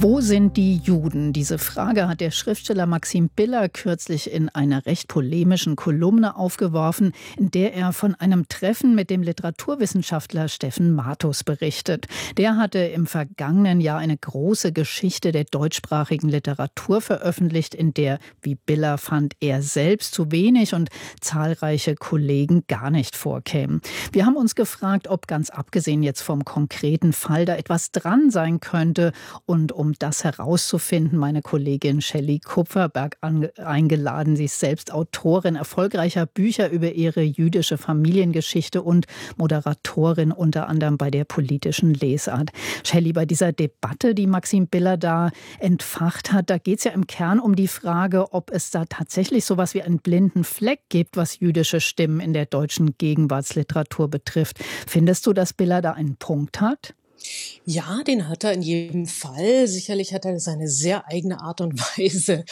Wo sind die Juden? Diese Frage hat der Schriftsteller Maxim Biller kürzlich in einer recht polemischen Kolumne aufgeworfen, in der er von einem Treffen mit dem Literaturwissenschaftler Steffen Matus berichtet. Der hatte im vergangenen Jahr eine große Geschichte der deutschsprachigen Literatur veröffentlicht, in der, wie Biller fand, er selbst zu wenig und zahlreiche Kollegen gar nicht vorkämen. Wir haben uns gefragt, ob ganz abgesehen jetzt vom konkreten Fall da etwas dran sein könnte, und um das herauszufinden, meine Kollegin Shelley Kupferberg eingeladen. Sie ist selbst Autorin erfolgreicher Bücher über ihre jüdische Familiengeschichte und Moderatorin unter anderem bei der politischen Lesart. Shelley, bei dieser Debatte, die Maxim Biller da entfacht hat, da geht es ja im Kern um die Frage, ob es da tatsächlich sowas wie einen blinden Fleck gibt, was jüdische Stimmen in der deutschen Gegenwartsliteratur betrifft. Findest du, dass Biller da einen Punkt hat? Ja, den hat er in jedem Fall. Sicherlich hat er seine sehr eigene Art und Weise,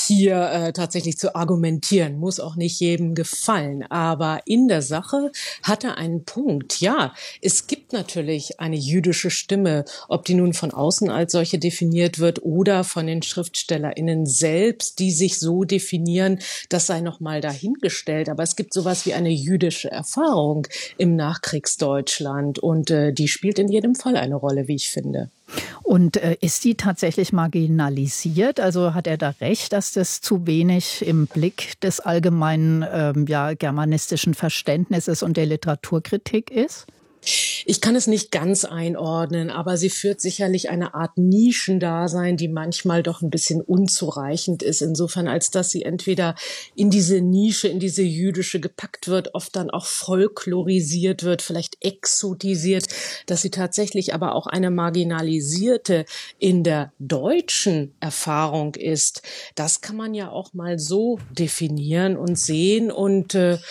hier tatsächlich zu argumentieren. Muss auch nicht jedem gefallen. Aber in der Sache hat er einen Punkt. Ja, es gibt natürlich eine jüdische Stimme, ob die nun von außen als solche definiert wird oder von den SchriftstellerInnen selbst, die sich so definieren, das sei nochmal dahingestellt. Aber es gibt sowas wie eine jüdische Erfahrung im Nachkriegsdeutschland und die spielt in jedem Fall eine Rolle, wie ich finde. Und ist die tatsächlich marginalisiert? Also hat er da recht, dass das zu wenig im Blick des allgemeinen germanistischen Verständnisses und der Literaturkritik ist? Ich kann es nicht ganz einordnen, aber sie führt sicherlich eine Art Nischendasein, die manchmal doch ein bisschen unzureichend ist. Insofern, als dass sie entweder in diese Nische, in diese jüdische gepackt wird, oft dann auch folklorisiert wird, vielleicht exotisiert, dass sie tatsächlich aber auch eine marginalisierte in der deutschen Erfahrung ist. Das kann man ja auch mal so definieren und sehen. Und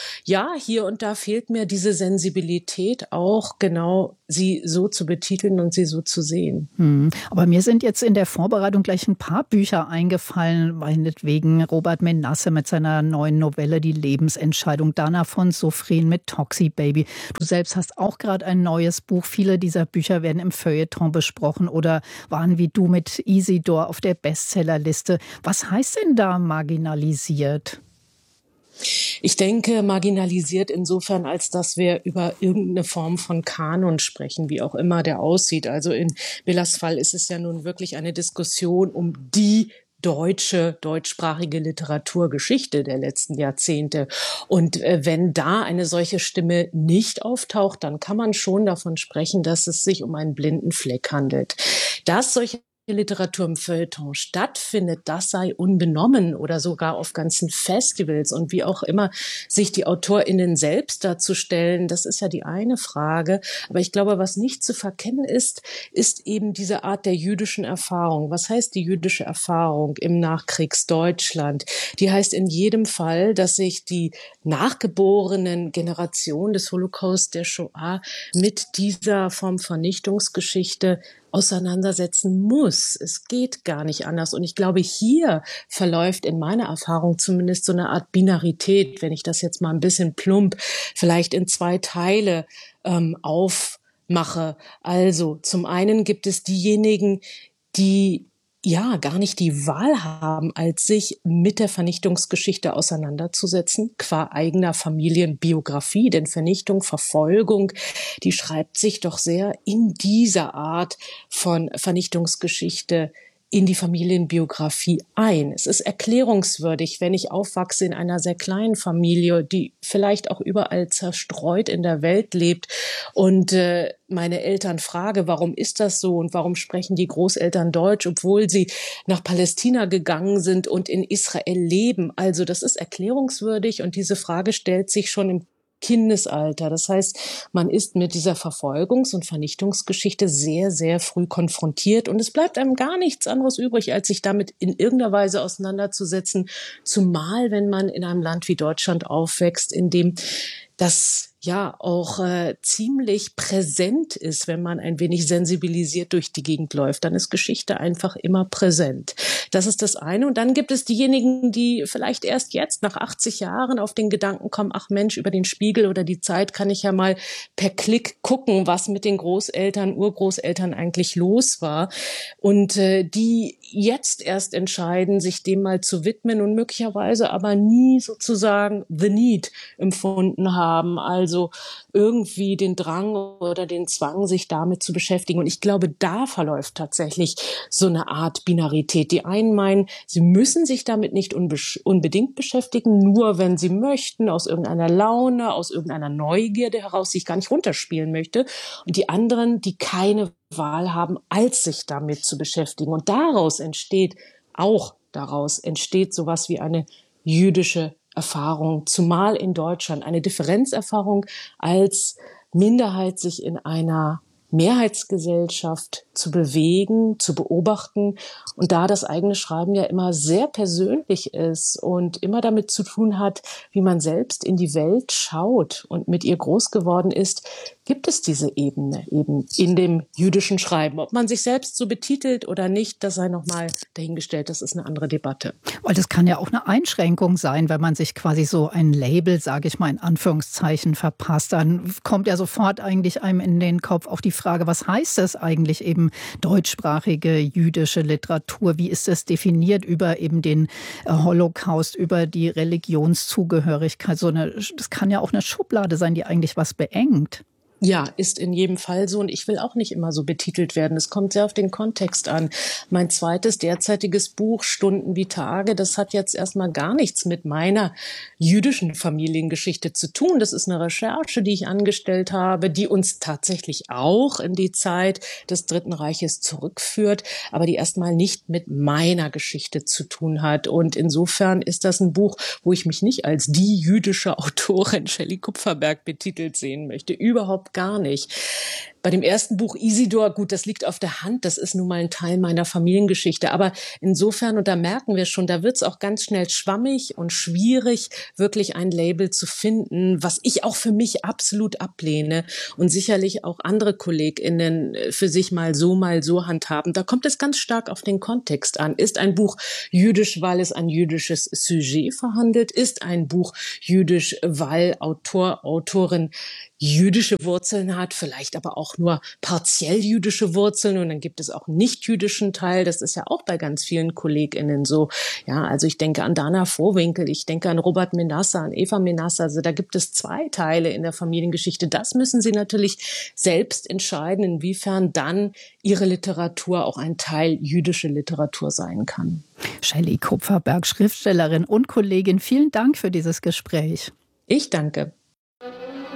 hier und da fehlt mir diese Sensibilität auch, genau sie so zu betiteln und sie so zu sehen. Aber mir sind jetzt in der Vorbereitung gleich ein paar Bücher eingefallen, meinetwegen Robert Menasse mit seiner neuen Novelle Die Lebensentscheidung, Dana von Suffren mit Toxi Baby. Du selbst hast auch gerade ein neues Buch. Viele dieser Bücher werden im Feuilleton besprochen oder waren wie du mit Isidor auf der Bestsellerliste. Was heißt denn da marginalisiert? Ich denke, marginalisiert insofern, als dass wir über irgendeine Form von Kanon sprechen, wie auch immer der aussieht. Also in Billers Fall ist es ja nun wirklich eine Diskussion um die deutschsprachige Literaturgeschichte der letzten Jahrzehnte. Und wenn da eine solche Stimme nicht auftaucht, dann kann man schon davon sprechen, dass es sich um einen blinden Fleck handelt. Dass solche Literatur im Feuilleton stattfindet, das sei unbenommen oder sogar auf ganzen Festivals und wie auch immer sich die AutorInnen selbst dazu stellen, das ist ja die eine Frage. Aber ich glaube, was nicht zu verkennen ist, ist eben diese Art der jüdischen Erfahrung. Was heißt die jüdische Erfahrung im Nachkriegsdeutschland? Die heißt in jedem Fall, dass sich die nachgeborenen Generationen des Holocaust, der Shoah, mit dieser Form Vernichtungsgeschichte auseinandersetzen muss. Es geht gar nicht anders. Und ich glaube, hier verläuft in meiner Erfahrung zumindest so eine Art Binarität, wenn ich das jetzt mal ein bisschen plump vielleicht in zwei Teile aufmache. Also zum einen gibt es diejenigen, die gar nicht die Wahl haben, als sich mit der Vernichtungsgeschichte auseinanderzusetzen, qua eigener Familienbiografie, denn Vernichtung, Verfolgung, die schreibt sich doch sehr in dieser Art von Vernichtungsgeschichte in die Familienbiografie ein. Es ist erklärungswürdig, wenn ich aufwachse in einer sehr kleinen Familie, die vielleicht auch überall zerstreut in der Welt lebt und meine Eltern frage, warum ist das so und warum sprechen die Großeltern Deutsch, obwohl sie nach Palästina gegangen sind und in Israel leben. Also das ist erklärungswürdig und diese Frage stellt sich schon im Kindesalter. Das heißt, man ist mit dieser Verfolgungs- und Vernichtungsgeschichte sehr, sehr früh konfrontiert und es bleibt einem gar nichts anderes übrig, als sich damit in irgendeiner Weise auseinanderzusetzen, zumal wenn man in einem Land wie Deutschland aufwächst, in dem das ja auch ziemlich präsent ist, wenn man ein wenig sensibilisiert durch die Gegend läuft, dann ist Geschichte einfach immer präsent. Das ist das eine. Und dann gibt es diejenigen, die vielleicht erst jetzt nach 80 Jahren auf den Gedanken kommen, ach Mensch, über den Spiegel oder die Zeit kann ich ja mal per Klick gucken, was mit den Großeltern, Urgroßeltern eigentlich los war. Und die jetzt erst entscheiden, sich dem mal zu widmen und möglicherweise aber nie sozusagen the need empfunden haben, also irgendwie den Drang oder den Zwang, sich damit zu beschäftigen. Und ich glaube, da verläuft tatsächlich so eine Art Binarität. Die einen meinen, sie müssen sich damit nicht unbedingt beschäftigen, nur wenn sie möchten, aus irgendeiner Laune, aus irgendeiner Neugierde heraus, die ich gar nicht runterspielen möchte. Und die anderen, die keine Wahl haben, als sich damit zu beschäftigen. Und daraus entsteht sowas wie eine jüdische Erfahrung, zumal in Deutschland, eine Differenzerfahrung als Minderheit, sich in einer Mehrheitsgesellschaft zu bewegen, zu beobachten. Und da das eigene Schreiben ja immer sehr persönlich ist und immer damit zu tun hat, wie man selbst in die Welt schaut und mit ihr groß geworden ist, gibt es diese Ebene eben in dem jüdischen Schreiben. Ob man sich selbst so betitelt oder nicht, das sei nochmal dahingestellt, das ist eine andere Debatte. Weil das kann ja auch eine Einschränkung sein, wenn man sich quasi so ein Label, sage ich mal in Anführungszeichen, verpasst. Dann kommt ja sofort eigentlich einem in den Kopf auch die Frage, was heißt das eigentlich eben deutschsprachige jüdische Literatur? Wie ist das definiert über eben den Holocaust, über die Religionszugehörigkeit? Das kann ja auch eine Schublade sein, die eigentlich was beengt. Ja, ist in jedem Fall so. Und ich will auch nicht immer so betitelt werden. Es kommt sehr auf den Kontext an. Mein zweites derzeitiges Buch, Stunden wie Tage, das hat jetzt erstmal gar nichts mit meiner jüdischen Familiengeschichte zu tun. Das ist eine Recherche, die ich angestellt habe, die uns tatsächlich auch in die Zeit des Dritten Reiches zurückführt, aber die erstmal nicht mit meiner Geschichte zu tun hat. Und insofern ist das ein Buch, wo ich mich nicht als die jüdische Autorin Shelley Kupferberg betitelt sehen möchte. Überhaupt gar nicht. Bei dem ersten Buch Isidor, gut, das liegt auf der Hand, das ist nun mal ein Teil meiner Familiengeschichte. Aber insofern, und da merken wir schon, da wird es auch ganz schnell schwammig und schwierig, wirklich ein Label zu finden, was ich auch für mich absolut ablehne und sicherlich auch andere KollegInnen für sich mal so handhaben. Da kommt es ganz stark auf den Kontext an. Ist ein Buch jüdisch, weil es ein jüdisches Sujet verhandelt? Ist ein Buch jüdisch, weil Autorin jüdische Wurzeln hat, vielleicht aber auch nur partiell jüdische Wurzeln, und dann gibt es auch einen nicht-jüdischen Teil. Das ist ja auch bei ganz vielen KollegInnen so. Ja, also ich denke an Dana Vohwinkel, ich denke an Robert Menasse, an Eva Menasse. Also da gibt es zwei Teile in der Familiengeschichte. Das müssen sie natürlich selbst entscheiden, inwiefern dann ihre Literatur auch ein Teil jüdische Literatur sein kann. Shelley Kupferberg, Schriftstellerin und Kollegin, vielen Dank für dieses Gespräch. Ich danke.